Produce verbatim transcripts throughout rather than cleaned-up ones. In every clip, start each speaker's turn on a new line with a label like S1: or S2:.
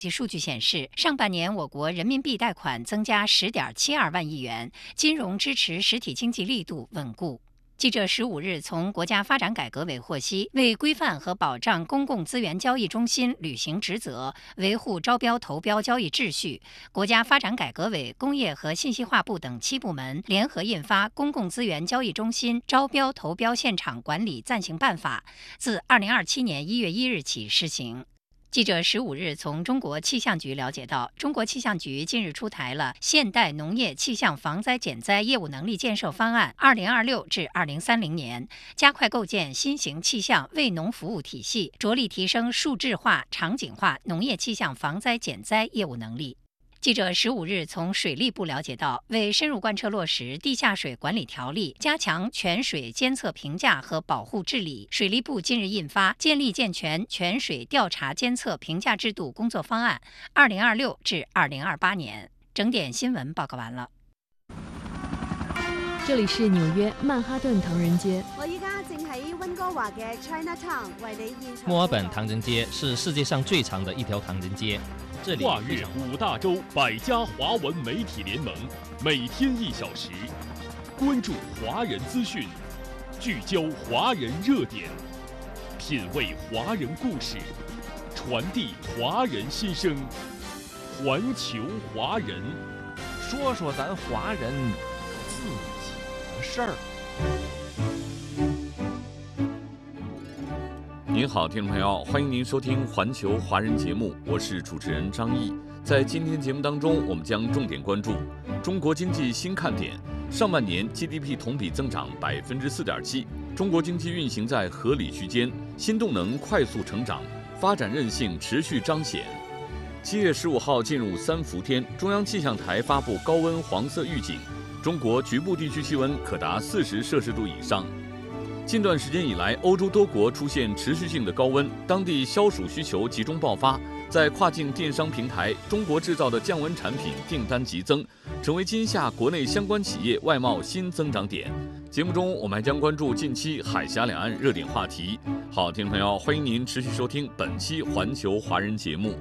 S1: 其数据显示，上半年我国人民币贷款增加十点七二万亿元，金融支持实体经济力度稳固。记者十五日从国家发展改革委获悉，为规范和保障公共资源交易中心履行职责，维护招标投标交易秩序，国家发展改革委、工业和信息化部等七部门联合印发《公共资源交易中心招标投标现场管理暂行办法》，自二零二七年一月一日起施行。记者十五日从中国气象局了解到，中国气象局近日出台了现代农业气象防灾减灾业务能力建设方案（二零二六至二零三零年），加快构建新型气象为农服务体系，着力提升数字化、场景化农业气象防灾减灾业务能力。记者十五日从水利部了解到，为深入贯彻落实地下水管理条例，加强泉水监测评价和保护治理，水利部近日印发《建立健全泉水调查监测评价制度工作方案（二零二六至二零二八年）》。整点新闻报告完了。
S2: 这里是纽约曼哈顿唐人街。
S3: 我依家正喺温哥華嘅 Chinatown 為你現場。
S4: 墨爾本唐人街是世界上最长的一条唐人街。这里
S5: 跨越五大洲百家华文媒体联盟，每天一小时，关注华人资讯，聚焦华人热点，品味华人故事，传递华人心声。环球华人，
S6: 说说咱华人自己的事儿。
S7: 您好，听众朋友，欢迎您收听环球华人节目，我是主持人张毅。在今天节目当中，我们将重点关注中国经济新看点。上半年 G D P 同比增长百分之四点七，中国经济运行在合理区间，新动能快速成长，发展韧性持续彰显。七月十五号进入三伏天，中央气象台发布高温黄色预警，中国局部地区气温可达四十摄氏度以上。近段时间以来，欧洲多国出现持续性的高温，当地消暑需求集中爆发。在跨境电商平台，中国制造的降温产品订单急增，成为今夏国内相关企业外贸新增长点。节目中，我们还将关注近期海峡两岸热点话题。好，听众朋友，欢迎您持续收听本期环球华人节目，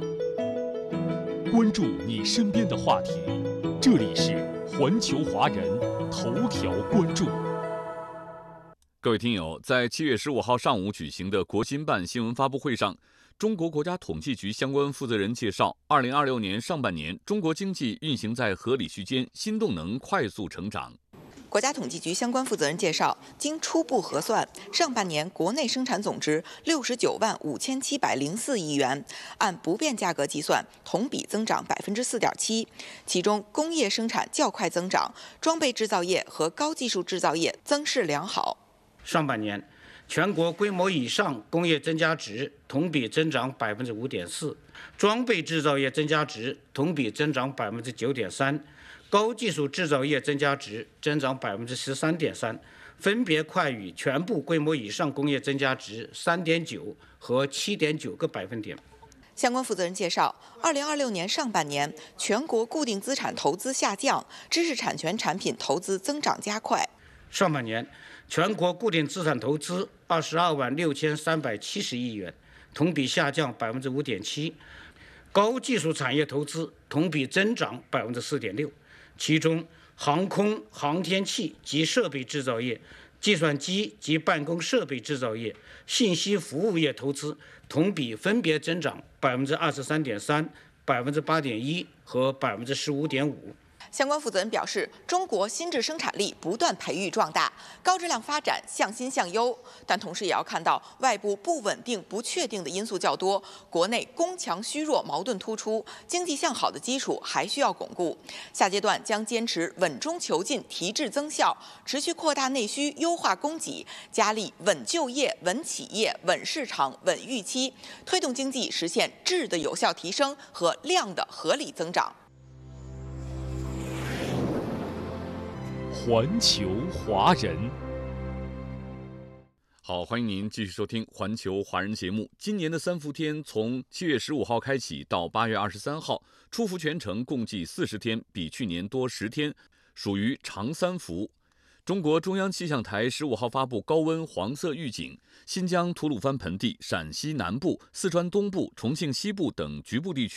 S5: 关注你身边的话题。这里是环球华人头条关注。
S7: 各位听友，在七月十五号上午举行的国新办新闻发布会上，中国国家统计局相关负责人介绍，二零二六年上半年，中国经济运行在合理区间，新动能快速成长。
S8: 国家统计局相关负责人介绍，经初步核算，上半年国内生产总值六十九万五千七百零四亿元，按不变价格计算，同比增长百分之四点七。其中，工业生产较快增长，装备制造业和高技术制造业增势良好。
S9: 上半年，全国规模以上工业增加值同比增长百分之五点四，装备制造业增加值同比增长百分之九点三，高技术制造业增加值增长百分之十三点三，分别快于全部规模以上工业增加值三点九和七点九个百分点。
S8: 相关负责人介绍，二零二六年上半年，全国固定资产投资下降，知识产权产品投资增长加快。
S9: 上半年，全国固定资产投资二十二万六千三百七十亿元，同比下降百分之五点七；高技术产业投资同比增长百分之四点六，其中航空、航天器及设备制造业、计算机及办公设备制造业、信息服务业投资同比分别增长百分之二十三点三、百分之八点一和百分之十五点五。
S8: 相关负责人表示，中国新质生产力不断培育壮大，高质量发展向新向优，但同时也要看到外部不稳定、不确定的因素较多，国内攻强虚弱矛盾突出，经济向好的基础还需要巩固。下阶段将坚持稳中求进、提质增效，持续扩大内需、优化供给，加力稳就业、稳企业、稳市场、稳预期，推动经济实现质的有效提升和量的合理增长。
S5: 环球华人，
S7: 好，欢迎您继续收听环球华人节目。今年的三伏天从七月十五号开启到八月二十三号，出伏全程共计四十天，比去年多十天，属于长三伏。 中国中央气象台十五号发布高温黄色预警，新疆吐鲁番盆地、陕西南部、四川东部、重庆西部等局部地区